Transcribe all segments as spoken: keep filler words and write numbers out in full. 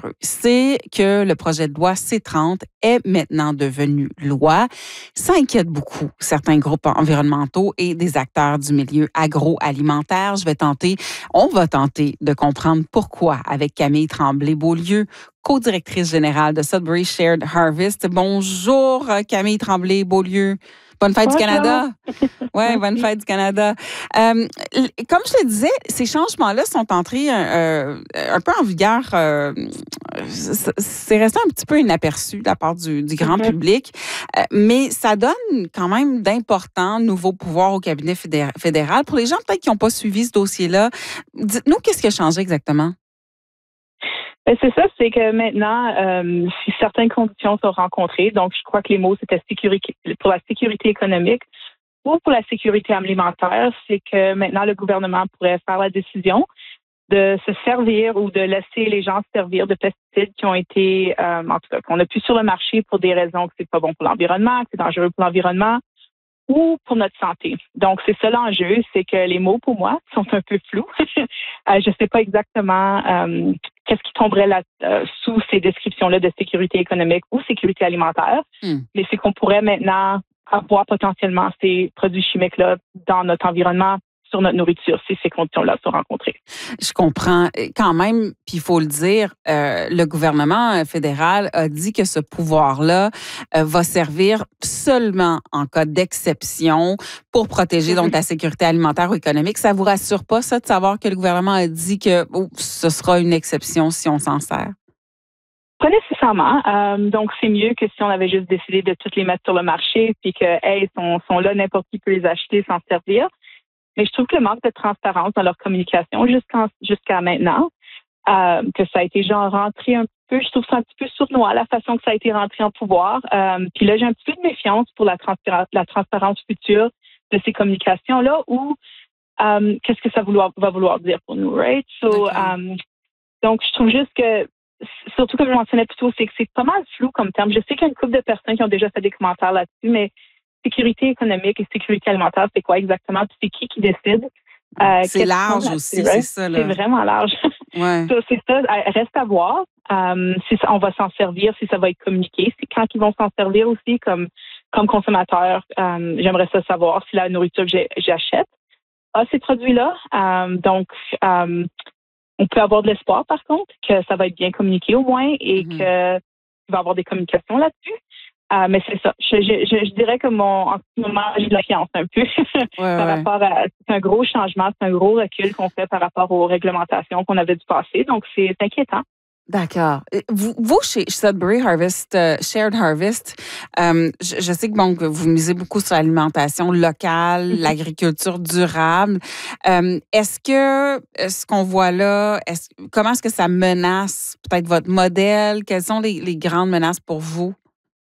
heureux. C'est que le projet de loi C trente est maintenant devenu loi. Ça inquiète beaucoup certains groupes environnementaux et des acteurs du milieu agroalimentaire. Je vais tenter, on va tenter de comprendre pourquoi avec Camille Tremblay-Beaulieu, co-directrice générale de Sudbury Shared Harvest. Bonjour Camille Tremblay-Beaulieu. Bonne fête Bonjour. du Canada. Oui, bonne fête du Canada. Euh, comme je le disais, ces changements-là sont entrés euh, un peu en vigueur. Euh, c'est resté un petit peu inaperçu de la part du, du grand mm-hmm. public, euh, mais ça donne quand même d'importants nouveaux pouvoirs au cabinet fédéral. Pour les gens peut-être qui n'ont pas suivi ce dossier-là, dites-nous qu'est-ce qui a changé exactement? Ben c'est ça, c'est que maintenant, euh, si certaines conditions sont rencontrées, donc je crois que les mots c'était sécurité pour la sécurité économique ou pour la sécurité alimentaire, c'est que maintenant le gouvernement pourrait faire la décision de se servir ou de laisser les gens se servir de pesticides qui ont été, euh, en tout cas, qu'on a plus sur le marché pour des raisons que c'est pas bon pour l'environnement, que c'est dangereux pour l'environnement ou pour notre santé. Donc, c'est ça l'enjeu, c'est que les mots, pour moi, sont un peu flous. euh, je ne sais pas exactement euh, qu'est-ce qui tomberait là, euh, sous ces descriptions-là de sécurité économique ou sécurité alimentaire, mm. mais c'est qu'on pourrait maintenant avoir potentiellement ces produits chimiques-là dans notre environnement, sur notre nourriture, si ces conditions-là sont rencontrées. Je comprends. Quand même, puis il faut le dire, euh, le gouvernement fédéral a dit que ce pouvoir-là euh, va servir seulement en cas d'exception pour protéger donc la sécurité alimentaire ou économique. Ça vous rassure pas, ça, de savoir que le gouvernement a dit que oh, ce sera une exception si on s'en sert? Pas nécessairement. Euh, donc, c'est mieux que si on avait juste décidé de toutes les mettre sur le marché puis que, hey, sont, sont là, n'importe qui peut les acheter, s'en servir. Mais je trouve que le manque de transparence dans leur communication jusqu'à jusqu'à maintenant, euh, que ça a été genre rentré un peu, je trouve ça un petit peu sournois, la façon que ça a été rentré en pouvoir. Euh, puis là, j'ai un petit peu de méfiance pour la transparence, la transparence future de ces communications-là ou euh, qu'est-ce que ça vouloir, va vouloir dire pour nous, right? So, um, donc, je trouve juste que, surtout comme je mentionnais plus tôt, c'est que c'est pas mal flou comme terme. Je sais qu'il y a une couple de personnes qui ont déjà fait des commentaires là-dessus, mais sécurité économique et sécurité alimentaire, c'est quoi exactement? Puis c'est qui qui décide? Euh, c'est large aussi, c'est ça. Là. C'est vraiment large. Ouais. so, c'est ça, reste à voir um, si on va s'en servir, si ça va être communiqué. C'est quand ils vont s'en servir aussi comme, comme consommateur. Um, j'aimerais ça savoir si la nourriture que j'achète a ces produits-là. Um, donc, um, on peut avoir de l'espoir, par contre, que ça va être bien communiqué au moins et mm-hmm. qu'il va y avoir des communications là-dessus. Euh, mais c'est ça. Je, je, je, je dirais que mon, en ce moment, j'ai de la fiance un peu ouais, par ouais. rapport à. C'est un gros changement, c'est un gros recul qu'on fait par rapport aux réglementations qu'on avait dû passer. Donc, c'est inquiétant. D'accord. Vous, vous chez Sudbury Harvest, uh, Shared Harvest, euh, je, je sais que bon, vous misez beaucoup sur l'alimentation locale, mm-hmm. l'agriculture durable. Euh, est-ce que ce qu'on voit là, est-ce, comment est-ce que ça menace peut-être votre modèle? Quelles sont les, les grandes menaces pour vous?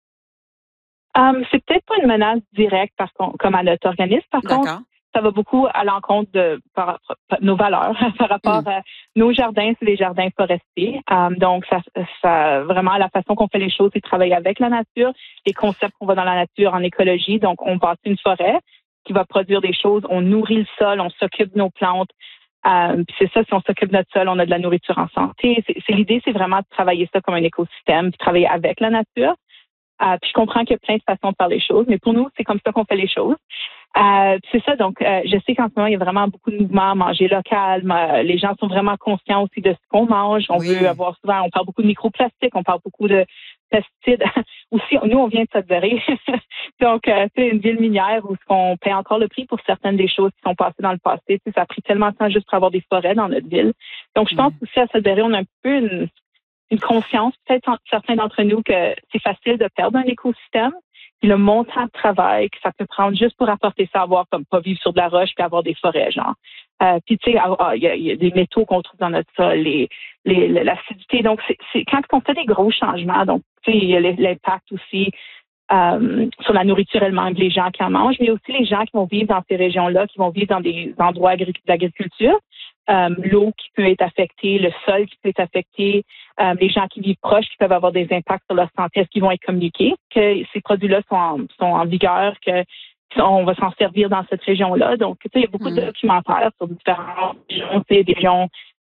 Um, c'est peut-être pas une menace directe par contre, comme à notre organisme. Par D'accord. contre, ça va beaucoup à l'encontre de par, par, nos valeurs par rapport mm. à nos jardins, c'est des jardins forestiers. Um, donc, ça, ça vraiment la façon qu'on fait les choses, c'est travailler avec la nature, les concepts qu'on voit dans la nature en écologie. Donc, on bâtit une forêt qui va produire des choses, on nourrit le sol, on s'occupe de nos plantes. Um, puis c'est ça, si on s'occupe de notre sol, on a de la nourriture en santé. C'est, c'est l'idée, c'est vraiment de travailler ça comme un écosystème, puis travailler avec la nature. Euh, puis je comprends qu'il y a plein de façons de faire les choses, mais pour nous, c'est comme ça qu'on fait les choses. Euh, c'est ça, donc euh, je sais qu'en ce moment, il y a vraiment beaucoup de mouvements à manger local. Euh, les gens sont vraiment conscients aussi de ce qu'on mange. On oui. veut avoir souvent, on parle beaucoup de microplastiques, on parle beaucoup de pesticides. Aussi, nous, on vient de Sudbury. donc, euh, c'est une ville minière où on paie encore le prix pour certaines des choses qui sont passées dans le passé. Tu sais, ça a pris tellement de temps juste pour avoir des forêts dans notre ville. Donc, je pense mmh. aussi à Sudbury, on a un peu une... une conscience, peut-être certains d'entre nous, que c'est facile de perdre un écosystème. Puis le montant de travail que ça peut prendre juste pour apporter ça, avoir comme pas vivre sur de la roche puis avoir des forêts, genre. Euh, puis tu sais, il ah, y, y a des métaux qu'on trouve dans notre sol, les, les, l'acidité. Donc, c'est, c'est quand on fait des gros changements, donc tu sais, il y a l'impact aussi euh, sur la nourriture elle-même, les gens qui en mangent, mais aussi les gens qui vont vivre dans ces régions-là, qui vont vivre dans des endroits agric- d'agriculture. Euh, l'eau qui peut être affectée, le sol qui peut être affecté, euh, les gens qui vivent proches qui peuvent avoir des impacts sur leur santé, est-ce qu'ils vont être communiqués, que ces produits-là sont en, sont en vigueur, que on va s'en servir dans cette région-là. Donc, tu sais, il y a beaucoup mmh. de documentaires sur différentes régions, tu sais, des régions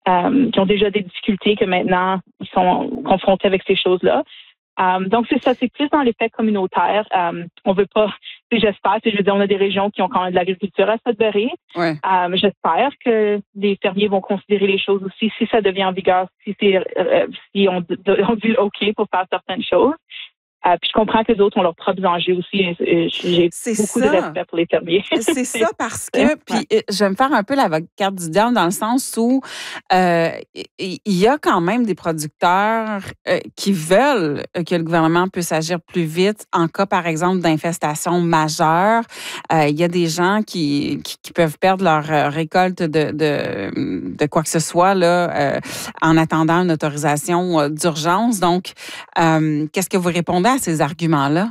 euh, qui ont déjà des difficultés, que maintenant ils sont confrontés avec ces choses-là. Um, donc, c'est ça, c'est plus dans l'effet communautaire. Um, on veut pas, j'espère, je veux dire, on a des régions qui ont quand même de l'agriculture à Sudbury. Ouais. Um, j'espère que les fermiers vont considérer les choses aussi, si ça devient en vigueur, si c'est, euh, si on, on dit OK pour faire certaines choses. Euh, puis je comprends que les autres ont leurs propres enjeux aussi. J'ai c'est beaucoup ça. de respect pour les fermiers. C'est ça parce que, puis je vais me faire un peu l'avocate du diable dans le sens où euh, il y a quand même des producteurs euh, qui veulent que le gouvernement puisse agir plus vite en cas, par exemple, d'infestation majeure. Euh, il y a des gens qui, qui, qui peuvent perdre leur récolte de, de, de quoi que ce soit là, euh, en attendant une autorisation d'urgence. Donc, euh, qu'est-ce que vous répondez à ces arguments-là?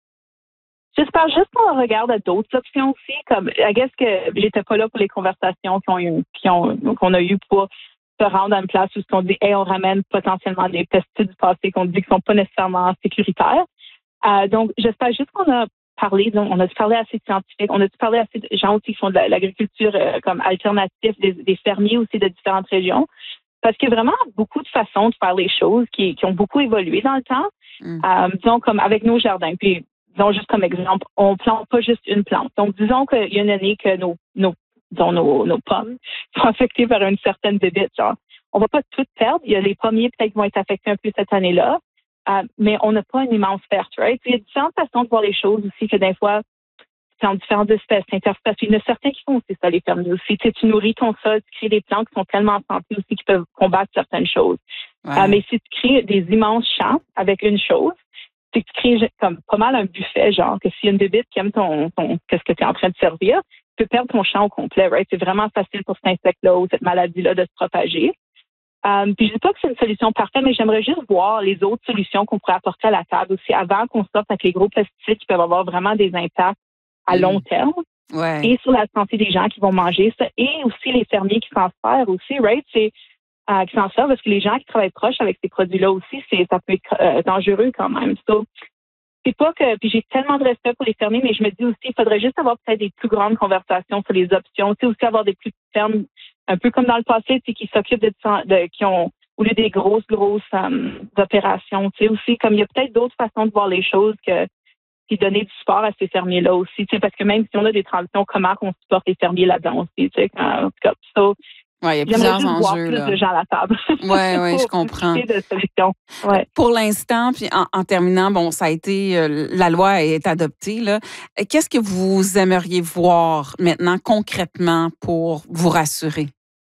J'espère juste qu'on regarde à d'autres options aussi. Comme, I guess que j'étais pas là pour les conversations qu'on eu, qui ont, qu'on a eues pour se rendre à une place où on dit, hey, on ramène potentiellement des pesticides du passé qu'on dit qui sont pas nécessairement sécuritaires. Euh, donc, j'espère juste qu'on a parlé, donc, on a parlé assez de scientifiques, on a parlé assez de gens aussi qui font de l'agriculture euh, comme alternative, des, des fermiers aussi de différentes régions. Parce qu'il y a vraiment beaucoup de façons de faire les choses qui, qui ont beaucoup évolué dans le temps. Mm. Euh, disons, comme avec nos jardins. Puis, disons, juste comme exemple, on ne plante pas juste une plante. Donc, disons qu'il y a une année que nos, nos, disons, nos, nos pommes sont affectées par une certaine bébite. Genre, on ne va pas toutes perdre. Il y a les premiers peut-être qui vont être affectés un peu cette année-là. Euh, mais on n'a pas une immense perte, right? Puis, il y a différentes façons de voir les choses aussi que des fois, c'est en différentes espèces, interspèces. Il y en a certains qui font aussi ça, les fermiers aussi. Tu sais, tu nourris ton sol, tu crées des plantes qui sont tellement en santé aussi qui peuvent combattre certaines choses. Ouais. Euh, mais si tu crées des immenses champs avec une chose, c'est que tu crées comme pas mal un buffet, genre que s'il y a une bébite qui aime ton, ton qu'est-ce que tu es en train de servir, tu peux perdre ton champ au complet, right? C'est vraiment facile pour cet insecte-là ou cette maladie-là de se propager. Euh, puis je dis pas que c'est une solution parfaite, mais j'aimerais juste voir les autres solutions qu'on pourrait apporter à la table aussi avant qu'on sorte avec les gros pesticides qui peuvent avoir vraiment des impacts à long terme. Ouais. Et sur la santé des gens qui vont manger ça, et aussi les fermiers qui s'en servent aussi, right? C'est euh, qui s'en servent parce que les gens qui travaillent proches avec ces produits-là aussi, c'est ça peut être euh, dangereux quand même. So, c'est pas que, puis j'ai tellement de respect pour les fermiers, mais je me dis aussi, il faudrait juste avoir peut-être des plus grandes conversations sur les options, tu sais, aussi avoir des plus petites fermes, un peu comme dans le passé, tu sais, qui s'occupent de, de, qui ont, au lieu des grosses, grosses um, opérations, tu sais, aussi, comme il y a peut-être d'autres façons de voir les choses que puis donner du support à ces fermiers-là aussi, tu sais, parce que même si on a des transitions, comment on supporte les fermiers là-dedans aussi, tu sais, quand, en tout cas, so, ouais, il y a plusieurs enjeux, voir là. Plus de gens à la table. Oui, oui, je comprends. De solutions. Ouais. Pour l'instant, puis en, en terminant, bon, ça a été, euh, la loi est adoptée, là. Qu'est-ce que vous aimeriez voir maintenant concrètement pour vous rassurer?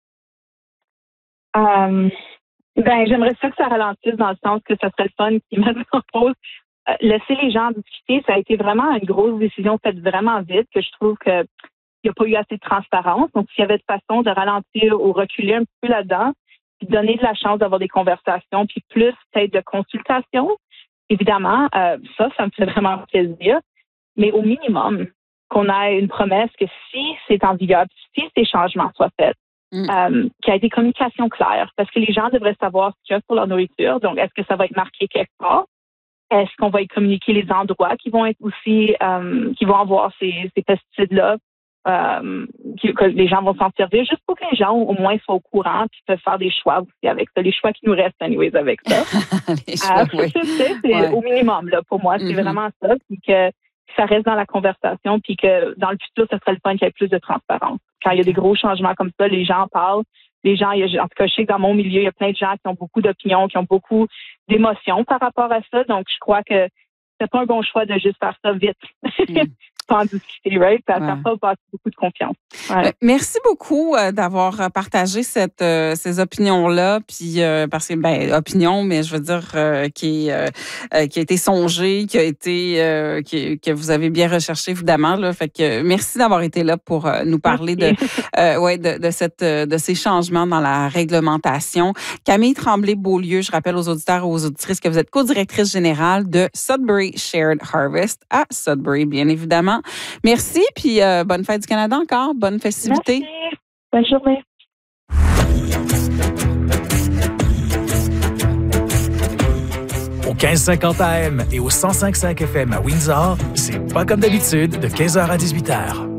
Um, ben, j'aimerais ça que ça ralentisse dans le sens que ça serait le fun qu'ils mettent en pause. Euh, laisser les gens discuter, ça a été vraiment une grosse décision faite vraiment vite, que je trouve que il n'y a pas eu assez de transparence. Donc, s'il y avait de façon de ralentir ou reculer un petit peu là-dedans, puis donner de la chance d'avoir des conversations, puis plus peut-être de consultation, évidemment, euh, ça, ça me fait vraiment plaisir. Mais au minimum, qu'on ait une promesse que si c'est en vigueur, si ces changements soient faits, mm. euh, qu'il y ait des communications claires, parce que les gens devraient savoir ce qu'il y a pour leur nourriture. Donc, est-ce que ça va être marqué quelque part? Est-ce qu'on va y communiquer les endroits qui vont être aussi, euh, qui vont avoir ces, ces pesticides-là, euh, qui, que les gens vont s'en servir, juste pour que les gens au moins soient au courant puis peuvent faire des choix aussi avec ça, les choix qui nous restent anyways avec ça. les choix, euh, oui. C'est, c'est ouais. Au minimum là pour moi, c'est mm-hmm. vraiment ça, puis que ça reste dans la conversation, puis que dans le futur, ce serait le fun qu'il y ait plus de transparence. Quand il y a des gros changements comme ça, les gens en parlent. Les gens, en tout cas, je sais que dans mon milieu, il y a plein de gens qui ont beaucoup d'opinions, qui ont beaucoup d'émotions par rapport à ça. Donc, je crois que c'est pas un bon choix de juste faire ça vite. Mm. Pas en discuter, right? Ça n'a ouais. pas beaucoup de confiance. Ouais. Merci beaucoup euh, d'avoir partagé cette, euh, ces opinions-là, puis euh, parce que, ben, opinion, mais je veux dire, euh, qui, euh, qui a été songée, qui a été, euh, qui, que vous avez bien recherché, évidemment, là. Fait que merci d'avoir été là pour euh, nous parler de, euh, ouais, de, de, cette, de ces changements dans la réglementation. Camille Tremblay-Beaulieu, je rappelle aux auditeurs et aux auditrices que vous êtes co-directrice générale de Sudbury Shared Harvest à Sudbury, bien évidemment. Merci, puis euh, bonne fête du Canada encore. Bonne festivité. Merci. Bonne journée. Au quinze cinquante A M et au cent cinq virgule cinq F M à Windsor, c'est pas comme d'habitude de quinze heures à dix-huit heures.